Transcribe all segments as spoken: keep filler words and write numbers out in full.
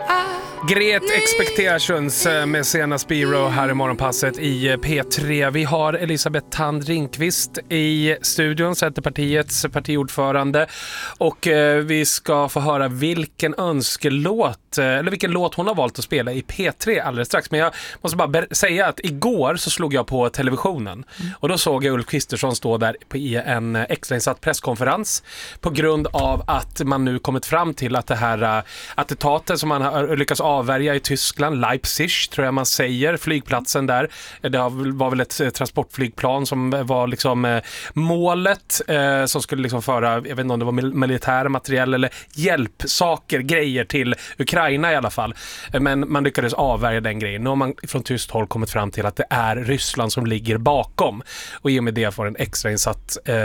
Great Expectations med Sena Spiro här i morgonpasset i P tre. Vi har Elisabeth Thand Ringqvist i studion, Centerpartiets partiordförande, och vi ska få höra vilken önskelåt eller vilken låt hon har valt att spela i P tre alldeles strax. Men jag måste bara ber- säga att igår så slog jag på televisionen mm. och då såg jag Ulf Kristersson stå där på i en extrainsatt presskonferens på grund av att man nu kommit fram till att det här attentatet som man har lyckats avvärja i Tyskland, Leipzig tror jag man säger, flygplatsen där, det var väl ett transportflygplan som var liksom målet eh, som skulle liksom föra, jag vet inte om det var militära material eller hjälpsaker, grejer till Ukraina i alla fall, men man lyckades avvärja den grejen. Nu har man från tyskt håll kommit fram till att det är Ryssland som ligger bakom, och i och med det får en extrainsatt eh,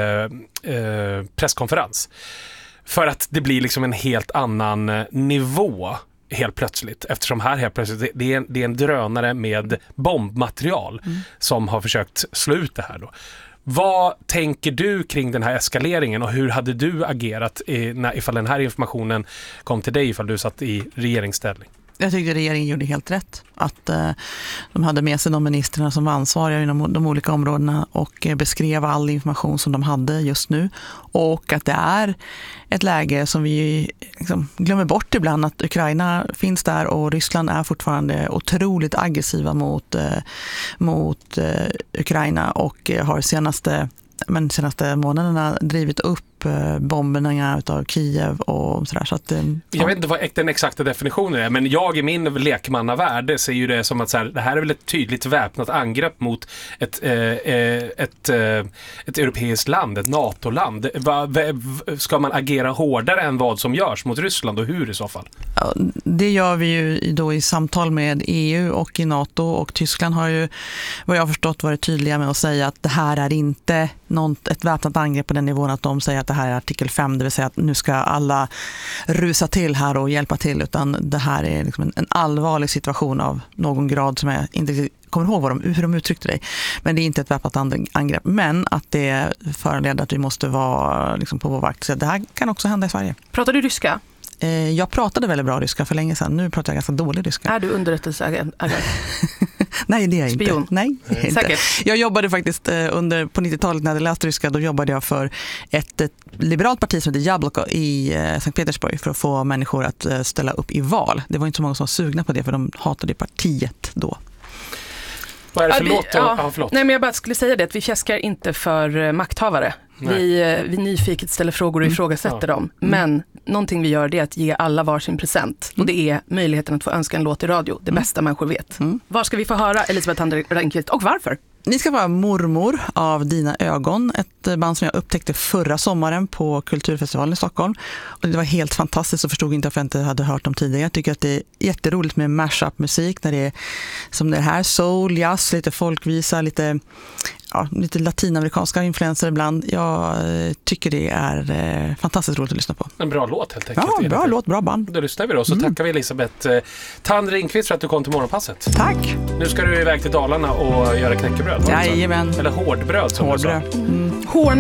eh, presskonferens för att det blir liksom en helt annan nivå helt plötsligt, eftersom här helt plötsligt det är en, det är en drönare med bombmaterial mm. som har försökt slå ut det här då. Vad tänker du kring den här eskaleringen, och hur hade du agerat i, när, ifall den här informationen kom till dig, ifall du satt i regeringsställning? Jag tyckte regeringen gjorde helt rätt. Att eh, de hade med sig de ministrarna som var ansvariga inom de olika områdena och eh, beskrev all information som de hade just nu. Och att det är ett läge som vi liksom glömmer bort ibland, att Ukraina finns där och Ryssland är fortfarande otroligt aggressiva mot, eh, mot eh, Ukraina och eh, har senaste, men senaste månaderna drivit upp bomberna utav Kiev och sådär. Så att, ja. Jag vet inte vad den exakta definitionen är, men jag i min lekmannavärld ser ju det som att så här, det här är väl ett tydligt väpnat angrepp mot ett, eh, ett, eh, ett europeiskt land, ett NATO-land. Va, va, ska man agera hårdare än vad som görs mot Ryssland, och hur i så fall? Ja, det gör vi ju då i samtal med E U och i NATO, och Tyskland har ju, vad jag har förstått, varit tydliga med att säga att det här är inte något, ett väpnat angrepp på den nivån att de säger att det här är artikel fem, det vill säga att nu ska alla rusa till här och hjälpa till, utan det här är liksom en, en allvarlig situation av någon grad som jag inte kommer ihåg vad de, hur de uttryckte det. Men det är inte ett väpnat angrepp, men att det föranleder att vi måste vara liksom på vår vakt. Så det här kan också hända i Sverige. Pratar du ryska? Jag pratade väldigt bra ryska för länge sedan. Nu pratar jag ganska dålig ryska. Är du underrättelseagent? Nej, det är jag inte. Spion? Nej, det är inte. Säkert. Jag jobbade faktiskt under, på nittiotalet när jag läste ryska, då jobbade jag för ett, ett liberalt parti som heter Jabloko i Sankt Petersburg för att få människor att ställa upp i val. Det var inte så många som var sugna på det, för de hatade partiet då. Vad är det för ja, låt? vi, ja. Ja, förlåt. Nej, men jag bara skulle säga det, att vi fjäskar inte för makthavare. Vi, vi nyfiket ställer frågor och ifrågasätter mm. dem. Men någonting vi gör, det är att ge alla varsin present. Mm. Och det är möjligheten att få önska en låt i radio. Det mm. bästa människor vet. Mm. Var ska vi få höra Elisabeth Thand Ringqvist, och varför? Ni ska vara Mormor av Dina ögon, ett band som jag upptäckte förra sommaren på Kulturfestivalen i Stockholm. Och det var helt fantastiskt, och förstod inte att jag inte hade hört dem tidigare. Jag tycker att det är jätteroligt med mashup-musik när det är som det här, soul, jazz, lite folkvisa, lite, ja, lite latinamerikanska influenser ibland. Jag tycker det är eh, fantastiskt roligt att lyssna på. En bra låt helt enkelt. Ja, bra låt, bra band. Då lyssnar vi då, så mm. tackar vi Elisabeth Thand Ringqvist för att du kom till morgonpasset. Tack! Nu ska du iväg till Dalarna och göra knäckebröd. Jajamän. Eller hårdbröd som Hårdbröd. du sa. Mm. Hård